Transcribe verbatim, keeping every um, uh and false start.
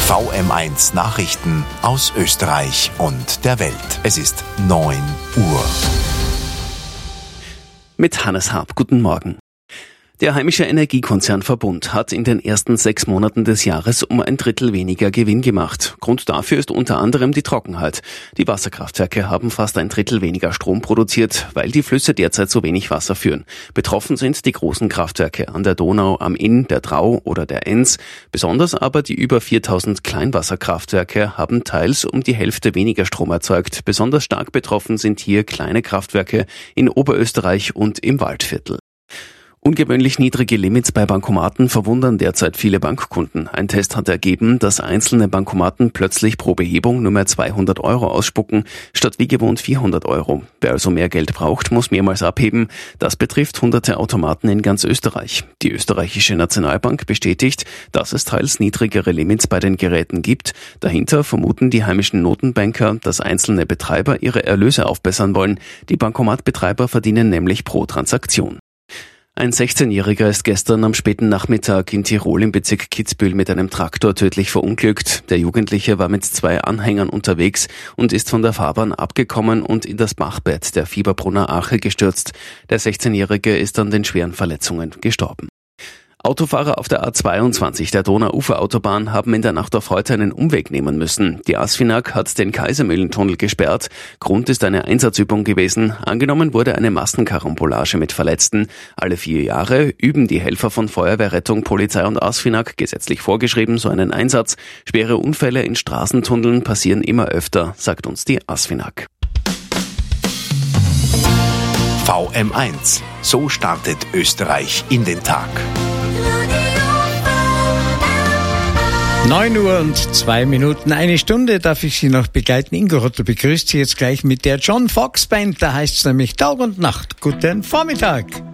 V M eins Nachrichten aus Österreich und der Welt. Es ist neun Uhr. Mit Hannes Harp, guten Morgen. Der heimische Energiekonzern Verbund hat in den ersten sechs Monaten des Jahres um ein Drittel weniger Gewinn gemacht. Grund dafür ist unter anderem die Trockenheit. Die Wasserkraftwerke haben fast ein Drittel weniger Strom produziert, weil die Flüsse derzeit so wenig Wasser führen. Betroffen sind die großen Kraftwerke an der Donau, am Inn, der Drau oder der Enns. Besonders aber die über viertausend Kleinwasserkraftwerke haben teils um die Hälfte weniger Strom erzeugt. Besonders stark betroffen sind hier kleine Kraftwerke in Oberösterreich und im Waldviertel. Ungewöhnlich niedrige Limits bei Bankomaten verwundern derzeit viele Bankkunden. Ein Test hat ergeben, dass einzelne Bankomaten plötzlich pro Behebung nur mehr zweihundert Euro ausspucken, statt wie gewohnt vierhundert Euro. Wer also mehr Geld braucht, muss mehrmals abheben. Das betrifft hunderte Automaten in ganz Österreich. Die österreichische Nationalbank bestätigt, dass es teils niedrigere Limits bei den Geräten gibt. Dahinter vermuten die heimischen Notenbanker, dass einzelne Betreiber ihre Erlöse aufbessern wollen. Die Bankomatbetreiber verdienen nämlich pro Transaktion. Ein sechzehnjähriger ist gestern am späten Nachmittag in Tirol im Bezirk Kitzbühel mit einem Traktor tödlich verunglückt. Der Jugendliche war mit zwei Anhängern unterwegs und ist von der Fahrbahn abgekommen und in das Bachbett der Fieberbrunner Ache gestürzt. Der sechzehnjährige ist an den schweren Verletzungen gestorben. Autofahrer auf der A zweiundzwanzig der Donauuferautobahn haben in der Nacht auf heute einen Umweg nehmen müssen. Die ASFINAG hat den Kaisermühlentunnel gesperrt. Grund ist eine Einsatzübung gewesen. Angenommen wurde eine Massenkarambolage mit Verletzten. Alle vier Jahre üben die Helfer von Feuerwehr, Rettung, Polizei und ASFINAG gesetzlich vorgeschrieben so einen Einsatz. Schwere Unfälle in Straßentunneln passieren immer öfter, sagt uns die ASFINAG. V M eins. So startet Österreich in den Tag. neun Uhr und zwei Minuten, eine Stunde darf ich Sie noch begleiten. Ingo Rotter begrüßt Sie jetzt gleich mit der John Fox Band. Da heißt es nämlich Tag und Nacht. Guten Vormittag.